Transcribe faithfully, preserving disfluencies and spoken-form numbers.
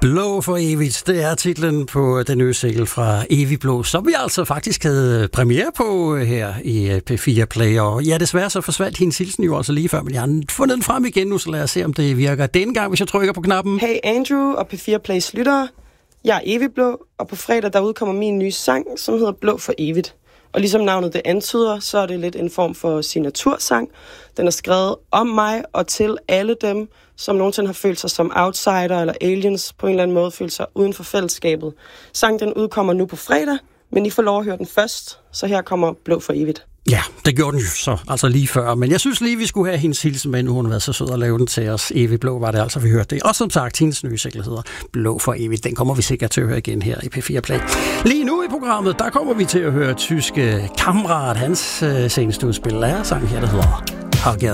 Blå for evigt, det er titlen på den nye single fra Evig Blå, som vi altså faktisk havde premiere på her i P fire Play. Og ja, desværre så forsvandt hendes hilsen jo altså lige før, men jeg har fundet den frem igen nu, så lad os se, om det virker denne gang, hvis jeg trykker på knappen. Hey Andrew og P fire Plays lyttere, jeg er Evig Blå, og på fredag der udkommer min nye sang, som hedder Blå for evigt. Og ligesom navnet det antyder, så er det lidt en form for signatursang. Den er skrevet om mig og til alle dem, som nogensinde har følt sig som outsider eller aliens, på en eller anden måde følt sig uden for fællesskabet. Sangen den udkommer nu på fredag, men I får lov at høre den først, så her kommer Blå for evigt. Ja, det gjorde den jo så, altså lige før. Men jeg synes lige, vi skulle have hendes hilsen med, nu hun har været så sød at lave den til os. Evig Blå var det altså, vi hørte det. Og som sagt, hendes nye single hedder Blå for evigt. Den kommer vi sikkert til at høre igen her i P fire Play. Lige nu i programmet, der kommer vi til at høre tyske Kammerat. Hans øh, seneste udspil er sang her, der hedder Hager.